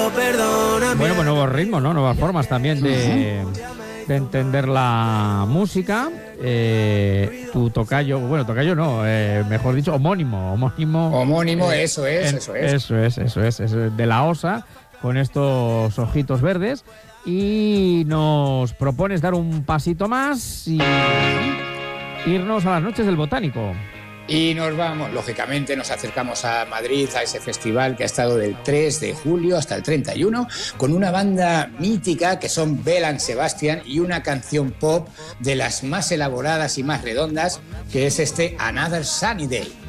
Bueno, pues nuevos ritmos, ¿no? Nuevas formas también de entender la música. Tu tocayo, bueno, tocayo no, mejor dicho, homónimo. Homónimo, eso es. Eso es de la OSA, con estos ojitos verdes. Y nos propones dar un pasito más y irnos a las noches del Botánico. Y nos vamos, lógicamente, nos acercamos a Madrid, a ese festival que ha estado del 3 de julio hasta el 31, con una banda mítica que son Belle Sebastian y una canción pop de las más elaboradas y más redondas, que es este Another Sunny Day.